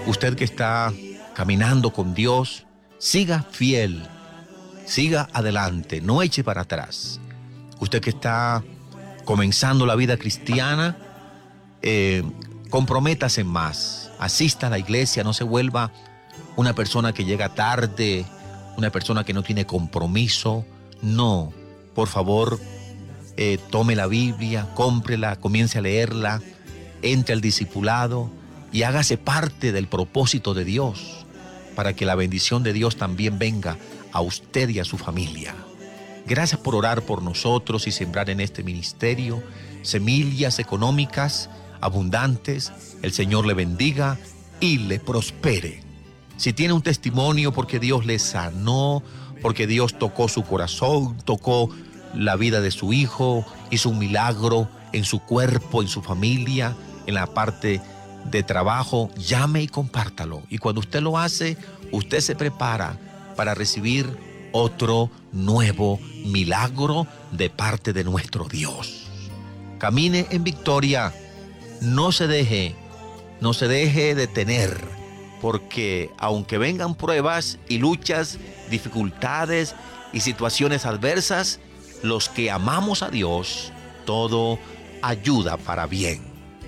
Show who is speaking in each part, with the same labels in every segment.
Speaker 1: Usted que está caminando con Dios, siga fiel, siga adelante, no eche para atrás. Usted que está comenzando la vida cristiana, eh, comprométase más, asista a la iglesia, no se vuelva una persona que llega tarde, una persona que no tiene compromiso. No, por favor, tome la Biblia, cómprela, comience a leerla, entre al discipulado y hágase parte del propósito de Dios para que la bendición de Dios también venga a usted y a su familia. Gracias por orar por nosotros y sembrar en este ministerio semillas económicas abundantes. El Señor le bendiga y le prospere. Si tiene un testimonio porque Dios le sanó, porque Dios tocó su corazón, tocó la vida de su hijo, hizo un milagro en su cuerpo, en su familia, en la parte de trabajo, llame y compártalo. Y cuando usted lo hace, usted se prepara para recibir otro nuevo milagro de parte de nuestro Dios. Camine en victoria, no se deje detener, porque aunque vengan pruebas y luchas, dificultades y situaciones adversas, los que amamos a Dios, todo ayuda para bien.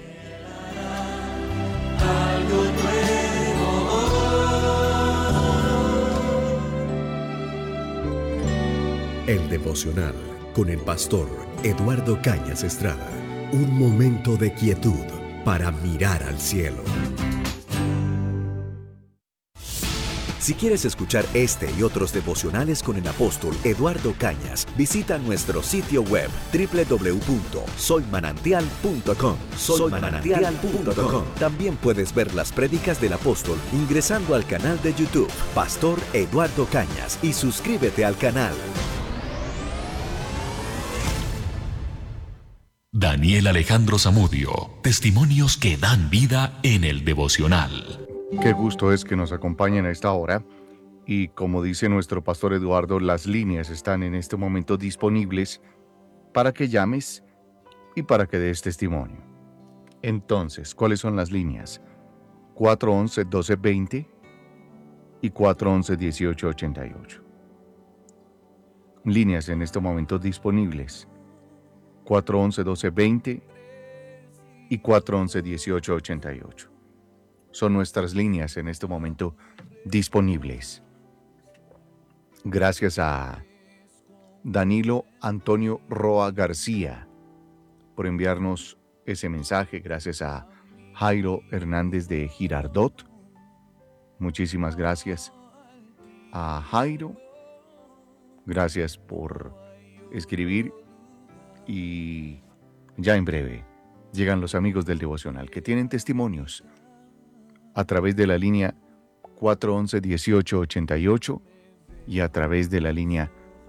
Speaker 2: El devocional con el pastor Eduardo Cañas Estrada. Un momento de quietud para mirar al cielo. Si quieres escuchar este y otros devocionales con el apóstol Eduardo Cañas, visita nuestro sitio web www.soymanantial.com. Soymanantial.com. También puedes ver las prédicas del apóstol ingresando al canal de YouTube Pastor Eduardo Cañas y suscríbete al canal.
Speaker 3: Daniel Alejandro Zamudio, testimonios que dan vida en el devocional.
Speaker 4: Qué gusto es que nos acompañen a esta hora y como dice nuestro pastor Eduardo, las líneas están en este momento disponibles para que llames y para que des testimonio. Entonces, ¿cuáles son las líneas? 411-1220 y 411-1888. Líneas en este momento disponibles. 411-1220 y 411-1888. Son nuestras líneas en este momento disponibles. Gracias a Danilo Antonio Roa García por enviarnos ese mensaje. Gracias a Jairo Hernández de Girardot. Muchísimas gracias a Jairo. Gracias por escribir y ya en breve llegan los amigos del devocional que tienen testimonios a través de la línea 411-1888 y a través de la línea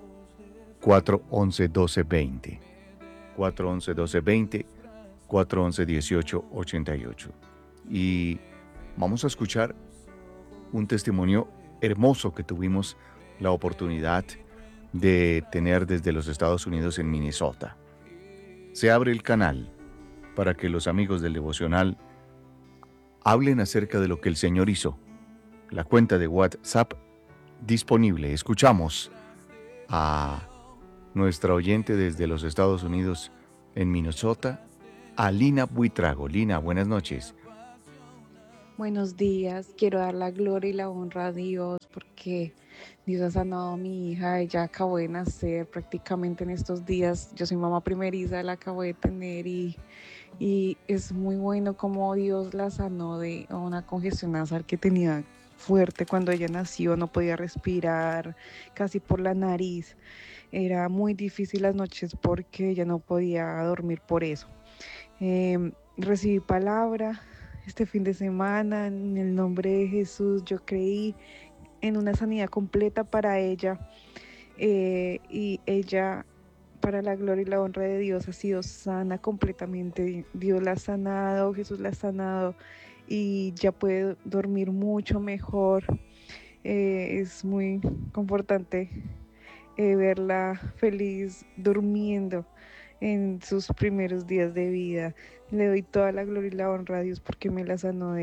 Speaker 4: 411-1220. 411-1220, 411-1888. Y vamos a escuchar un testimonio hermoso que tuvimos la oportunidad de tener desde los Estados Unidos en Minnesota. Se abre el canal para que los amigos del devocional hablen acerca de lo que el Señor hizo. La cuenta de WhatsApp disponible. Escuchamos a nuestra oyente desde los Estados Unidos en Minnesota, a Lina Buitrago. Lina, buenas noches.
Speaker 5: Buenos días, quiero dar la gloria y la honra a Dios porque Dios ha sanado a mi hija, ella acabó de nacer prácticamente en estos días, yo soy mamá primeriza, la acabo de tener y es muy bueno como Dios la sanó de una congestión nasal que tenía fuerte cuando ella nació, no podía respirar casi por la nariz, era muy difícil las noches porque ella no podía dormir por eso. Recibí palabra este fin de semana, en el nombre de Jesús yo creí en una sanidad completa para ella y ella, para la gloria y la honra de Dios, ha sido sana completamente. Dios la ha sanado, Jesús la ha sanado y ya puede dormir mucho mejor. Es muy confortante verla feliz durmiendo en sus primeros días de vida. Le doy toda la gloria y la honra a Dios porque me la sanó de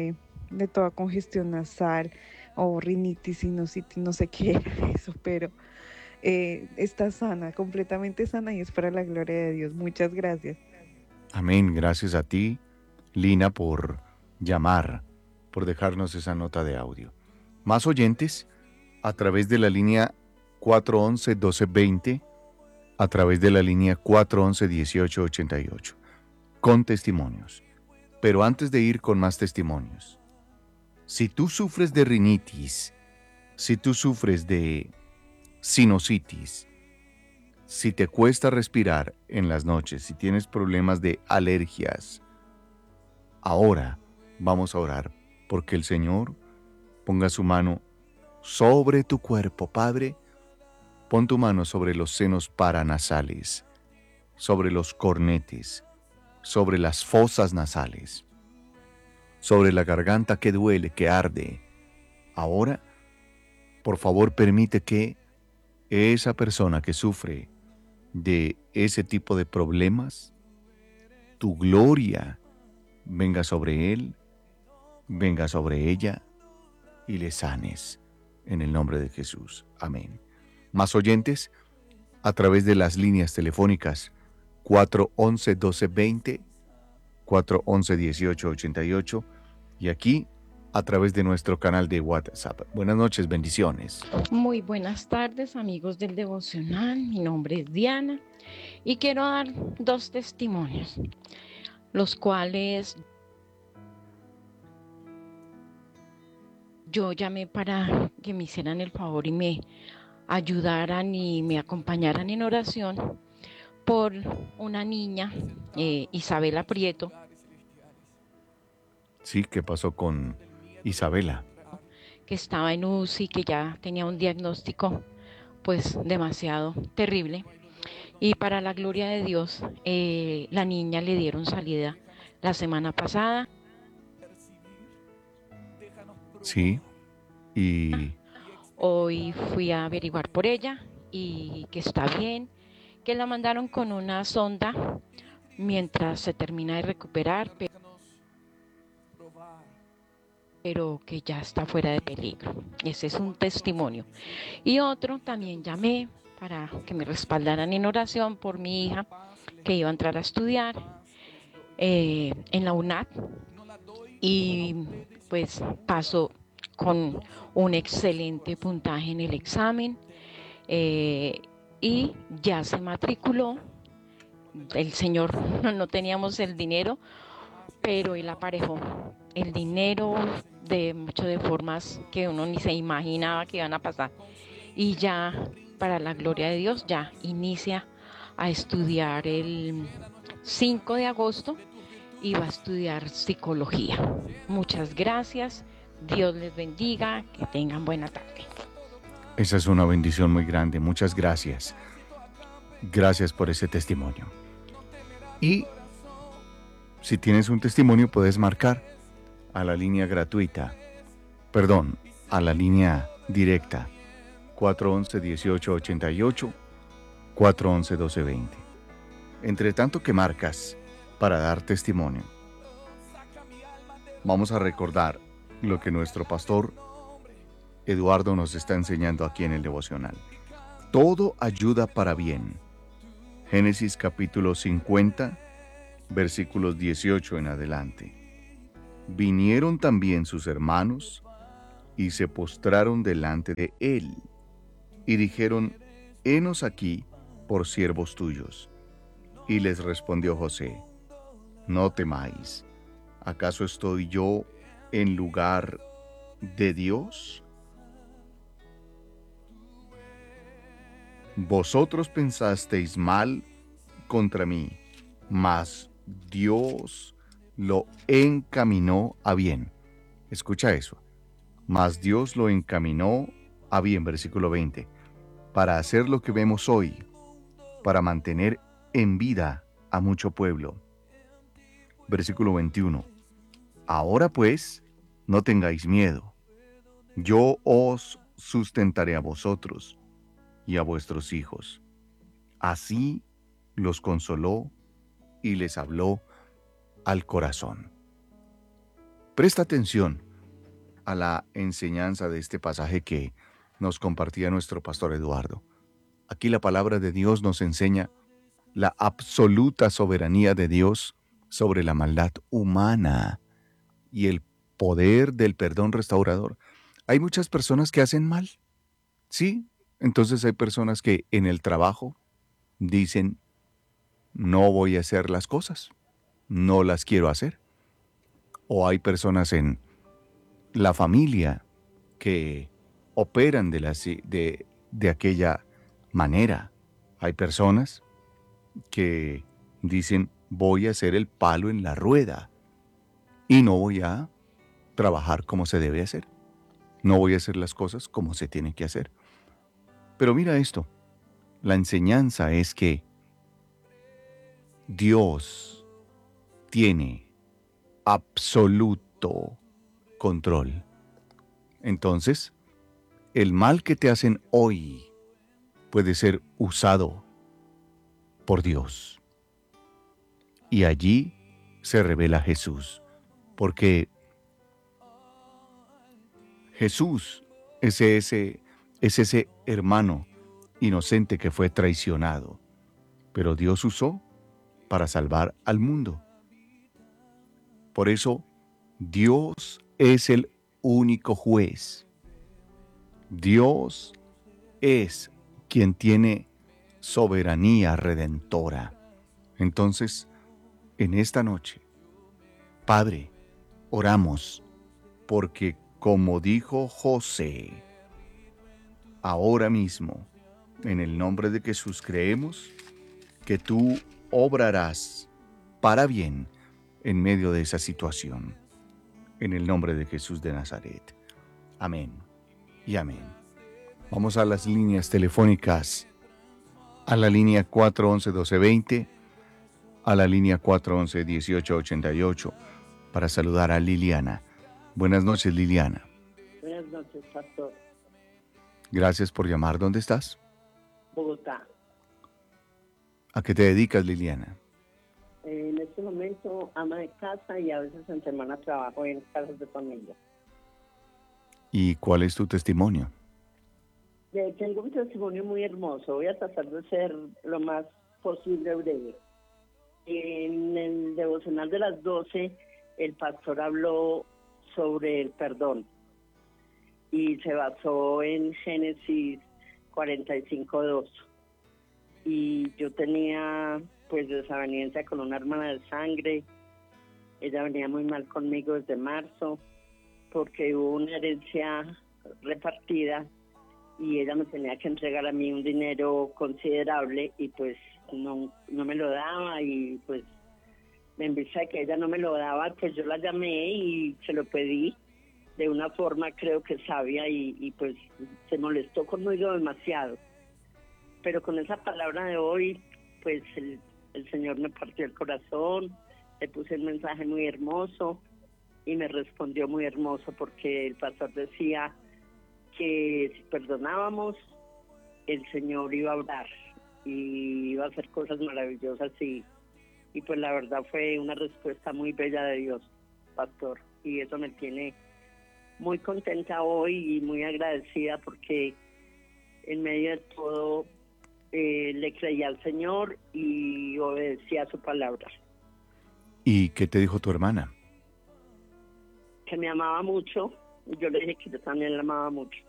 Speaker 5: de toda congestión nasal o rinitis, sinusitis, no sé qué era eso, pero está sana, completamente sana y es para la gloria de Dios. Muchas gracias.
Speaker 4: Amén. Gracias a ti, Lina, por llamar, por dejarnos esa nota de audio. Más oyentes a través de la línea 411-1220, a través de la línea 411-1888, con testimonios. Pero antes de ir con más testimonios, si tú sufres de rinitis, si tú sufres de sinusitis, si te cuesta respirar en las noches, si tienes problemas de alergias, ahora vamos a orar porque el Señor ponga su mano sobre tu cuerpo. Padre, pon tu mano sobre los senos paranasales, sobre los cornetes, sobre las fosas nasales, sobre la garganta que duele, que arde. Ahora, por favor, permite que esa persona que sufre de ese tipo de problemas, tu gloria venga sobre él, venga sobre ella y le sanes en el nombre de Jesús. Amén. Más oyentes a través de las líneas telefónicas 411-1220, 411-1888 y aquí a través de nuestro canal de WhatsApp. Buenas noches, bendiciones.
Speaker 6: Muy buenas tardes, amigos del devocional. Mi nombre es Diana y quiero dar 2 testimonios, los cuales yo llamé para que me hicieran el favor y me ayudaran y me acompañaran en oración por una niña, Isabela Prieto.
Speaker 4: Sí, ¿qué pasó con Isabela?
Speaker 6: Que estaba en UCI, que ya tenía un diagnóstico pues demasiado terrible. Y para la gloria de Dios, la niña le dieron salida la semana pasada.
Speaker 4: Sí, y
Speaker 6: Hoy fui a averiguar por ella y que está bien, que la mandaron con una sonda mientras se termina de recuperar, pero que ya está fuera de peligro. Ese es un testimonio. Y otro, también llamé para que me respaldaran en oración por mi hija que iba a entrar a estudiar en la UNAD y pues pasó con un excelente puntaje en el examen y ya se matriculó. El señor no teníamos el dinero, pero él aparejó el dinero de formas que uno ni se imaginaba que iban a pasar. Y ya, para la gloria de Dios, ya inicia a estudiar el 5 de agosto y va a estudiar psicología. Muchas gracias, Dios les bendiga, que tengan buena tarde.
Speaker 4: esa es una bendición muy grande. Muchas gracias. Gracias por ese testimonio. Y si tienes un testimonio, puedes marcar a la línea gratuita, a la línea directa, 411-1888, 411-1220. Entre tanto que marcas para dar testimonio, vamos a recordar lo que nuestro pastor Eduardo nos está enseñando aquí en el devocional. Todo ayuda para bien. Génesis capítulo 50, versículos 18 en adelante. Vinieron también sus hermanos y se postraron delante de él y dijeron: henos aquí por siervos tuyos. Y les respondió José: no temáis, ¿acaso estoy yo en lugar de Dios? Vosotros pensasteis mal contra mí, mas Dios lo encaminó a bien. Escucha eso. Mas Dios lo encaminó a bien, versículo 20, para hacer lo que vemos hoy, para mantener en vida a mucho pueblo. Versículo 21. Ahora pues, no tengáis miedo. Yo os sustentaré a vosotros y a vuestros hijos. Así los consoló y les habló al corazón. Presta atención a la enseñanza de este pasaje que nos compartía nuestro pastor Eduardo. Aquí la palabra de Dios nos enseña la absoluta soberanía de Dios sobre la maldad humana y el poder del perdón restaurador. Hay muchas personas que hacen mal, ¿sí? Entonces hay personas que en el trabajo dicen, no voy a hacer las cosas, no las quiero hacer. O hay personas en la familia que operan de aquella manera. Hay personas que dicen, voy a hacer el palo en la rueda y no voy a trabajar como se debe hacer. No voy a hacer las cosas como se tienen que hacer. Pero mira esto, la enseñanza es que Dios tiene absoluto control. Entonces, el mal que te hacen hoy puede ser usado por Dios. Y allí se revela Jesús, porque Jesús es ese hermano inocente que fue traicionado, pero Dios usó para salvar al mundo. Por eso, Dios es el único juez. Dios es quien tiene soberanía redentora. Entonces, en esta noche, Padre, oramos porque, como dijo José, ahora mismo, en el nombre de Jesús creemos que tú obrarás para bien en medio de esa situación. En el nombre de Jesús de Nazaret. Amén y amén. Vamos a las líneas telefónicas. A la línea 411-1220, a la línea 411-1888, para saludar a Liliana. Buenas noches, Liliana.
Speaker 7: Buenas noches, pastor.
Speaker 4: Gracias por llamar. ¿Dónde estás?
Speaker 7: Bogotá.
Speaker 4: ¿A qué te dedicas, Liliana?
Speaker 7: En este momento, ama de casa y a veces en semana trabajo en casas de familia.
Speaker 4: ¿Y cuál es tu testimonio?
Speaker 7: Tengo un testimonio muy hermoso. Voy a tratar de ser lo más posible breve. En el devocional de las 12, el pastor habló sobre el perdón y se basó en Génesis 45:2. Y yo tenía pues desaveniencia con una hermana de sangre. Ella venía muy mal conmigo desde marzo porque hubo una herencia repartida y ella me tenía que entregar a mí un dinero considerable y pues no me lo daba, y pues en vista de que ella no me lo daba, pues yo la llamé y se lo pedí de una forma creo que sabia, y pues se molestó conmigo demasiado. Pero con esa palabra de hoy, pues el Señor me partió el corazón, le puse un mensaje muy hermoso y me respondió muy hermoso, porque el pastor decía que si perdonábamos, el Señor iba a obrar y iba a hacer cosas maravillosas, y pues la verdad fue una respuesta muy bella de Dios, pastor, y eso me tiene muy contenta hoy y muy agradecida, porque en medio de todo le creí al Señor y obedecí a su palabra.
Speaker 4: ¿Y qué te dijo tu hermana?
Speaker 7: Que me amaba mucho, y yo le dije que yo también la amaba mucho.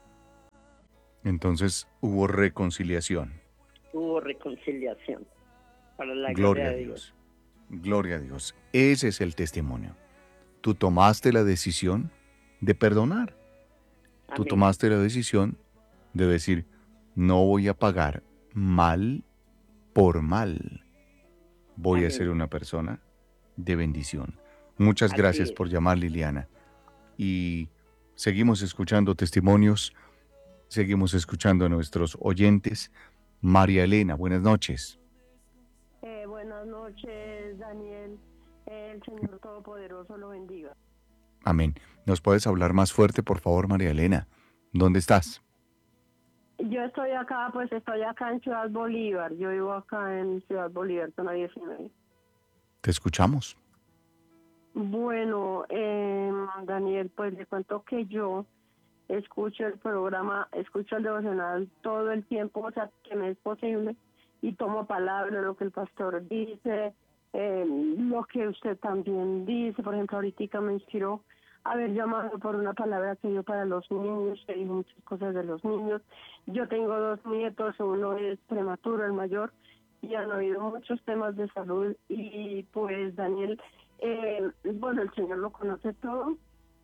Speaker 4: Entonces hubo reconciliación.
Speaker 7: Hubo reconciliación, para la
Speaker 4: Gloria a Dios. Gloria a Dios. Ese es el testimonio. Tú tomaste la decisión de perdonar. Tú
Speaker 7: Amén.
Speaker 4: tomaste la decisión de decir, no voy a pagar mal por mal. Voy
Speaker 7: Amén.
Speaker 4: a ser una persona de bendición. Muchas
Speaker 7: Así
Speaker 4: gracias
Speaker 7: es.
Speaker 4: por llamar, Liliana. Y seguimos escuchando testimonios, seguimos escuchando a nuestros oyentes. María Elena, buenas noches.
Speaker 8: Buenas noches, Daniel. El Señor Todopoderoso lo bendiga.
Speaker 4: Amén. ¿Nos puedes hablar más fuerte, por favor, María Elena? ¿Dónde estás?
Speaker 8: Yo estoy acá en Ciudad Bolívar. Yo vivo acá en Ciudad Bolívar, zona 19.
Speaker 4: Te escuchamos.
Speaker 8: Bueno, Daniel, pues le cuento que yo escucho el programa, escucho el devocional todo el tiempo, o sea, que me es posible, y tomo palabra lo que el pastor dice, lo que usted también dice. Por ejemplo, ahorita me inspiró haber llamado por una palabra que dio para los niños, que dijo muchas cosas de los niños. Yo tengo 2 nietos, uno es prematuro, el mayor, y han habido muchos temas de salud, y pues Daniel, bueno, el Señor lo conoce todo.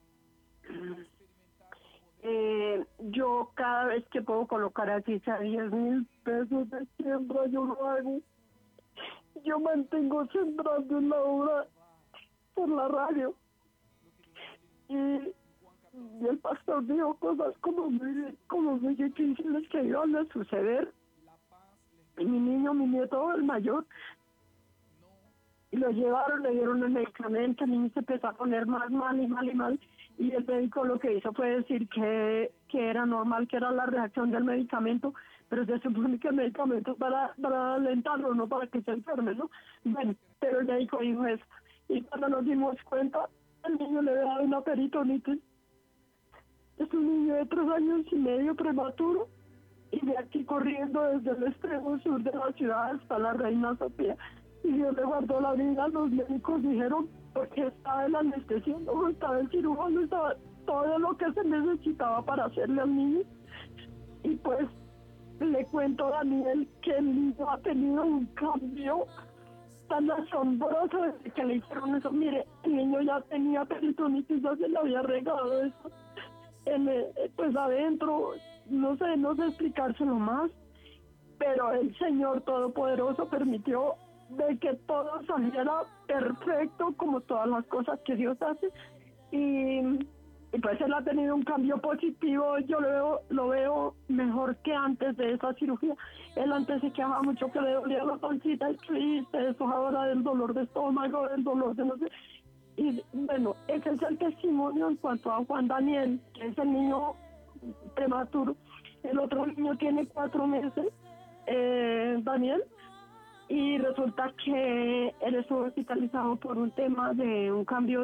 Speaker 8: Yo cada vez que puedo colocar así sea 10,000 pesos de siembra, yo lo hago. Yo mantengo sembrando en la obra por la radio. Y el pastor dijo cosas como muy difíciles que iban a suceder. Y mi nieto, el mayor, y lo llevaron, le dieron el medicamento, el niño se empezó a poner más mal y mal y mal, y el médico lo que hizo fue decir que era normal, que era la reacción del medicamento, pero se supone que el medicamento es para alentarlo, no para que se enferme, ¿no? Bueno, pero el médico dijo eso, y cuando nos dimos cuenta, el niño le había dado una peritonitis. Es un niño de 3 años y medio prematuro, y de aquí corriendo desde el extremo sur de la ciudad hasta la Reina Sofía. Y Dios le guardó la vida. Los médicos dijeron, porque estaba el anestesiólogo, estaba el cirujano, estaba todo lo que se necesitaba para hacerle al niño. Y pues le cuento a Daniel que el niño ha tenido un cambio tan asombroso desde que le hicieron eso. Mire, el niño ya tenía peritonitis, ya se le había regado eso pues adentro, no sé explicárselo más, pero el Señor Todopoderoso permitió de que todo saliera perfecto, como todas las cosas que Dios hace, y pues él ha tenido un cambio positivo. Yo lo veo mejor que antes de esa cirugía. Él antes se quejaba mucho que le dolía la pancita, el triste, eso ahora del dolor de estómago, del dolor de no sé. Y bueno, ese es el testimonio en cuanto a Juan Daniel, que es el niño prematuro. El otro niño tiene 4 meses, Daniel, y resulta que él estuvo hospitalizado por un tema de un cambio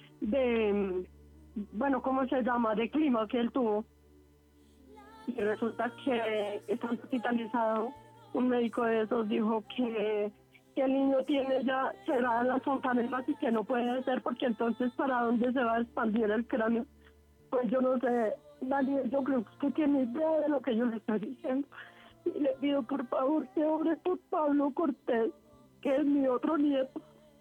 Speaker 8: de bueno, ¿cómo se llama?, de clima que él tuvo. Y resulta que estando hospitalizado, un médico de esos dijo que el niño tiene ya cerradas las fontanelas y que no puede ser, porque entonces ¿para dónde se va a expandir el cráneo? Pues yo no sé, Daniel, yo creo que usted tiene idea de lo que yo le estoy diciendo. Y le pido por favor que ore por Pablo Cortés, que es mi otro nieto.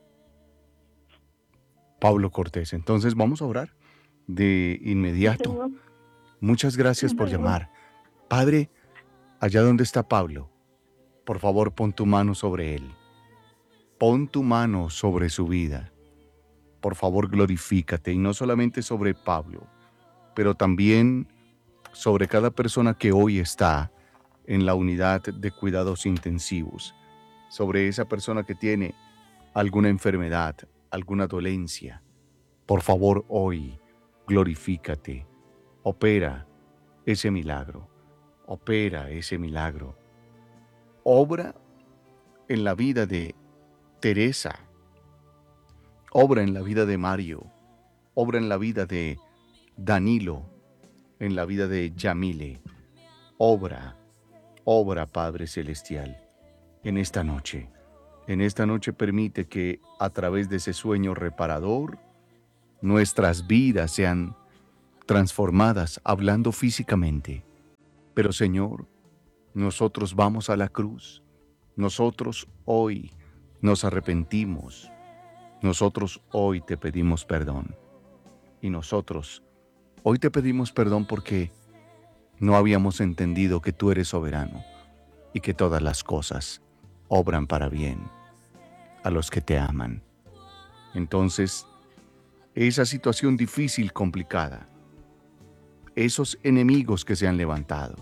Speaker 4: Pablo Cortés. Entonces vamos a orar de inmediato.
Speaker 8: Señor.
Speaker 4: Muchas gracias por llamar. Padre, allá donde está Pablo, por favor pon tu mano sobre él. Pon tu mano sobre su vida. Por favor, glorifícate, y no solamente sobre Pablo, pero también sobre cada persona que hoy está en la unidad de cuidados intensivos, sobre esa persona que tiene alguna enfermedad, alguna dolencia. Por favor, hoy, glorifícate. Opera ese milagro. Opera ese milagro. Obra en la vida de Teresa. Obra en la vida de Mario. Obra en la vida de Danilo. En la vida de Yamile. Obra, Padre Celestial, en esta noche. En esta noche permite que a través de ese sueño reparador, nuestras vidas sean transformadas, hablando físicamente. Pero Señor, nosotros vamos a la cruz. Nosotros hoy nos arrepentimos. Nosotros hoy te pedimos perdón. Y nosotros hoy te pedimos perdón porque no habíamos entendido que tú eres soberano y que todas las cosas obran para bien a los que te aman. Entonces, esa situación difícil, complicada, esos enemigos que se han levantado,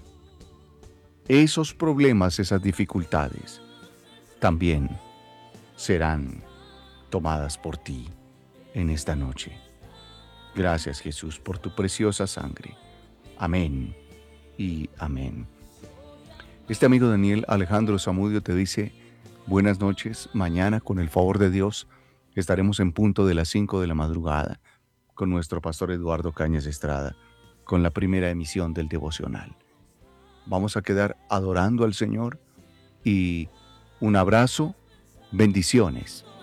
Speaker 4: esos problemas, esas dificultades, también serán tomadas por ti en esta noche. Gracias, Jesús, por tu preciosa sangre. Amén y amén. Este amigo Daniel Alejandro Zamudio te dice: buenas noches, mañana con el favor de Dios estaremos en punto de las 5 de la madrugada con nuestro pastor Eduardo Cañas Estrada, con la primera emisión del devocional. Vamos a quedar adorando al Señor y un abrazo, bendiciones.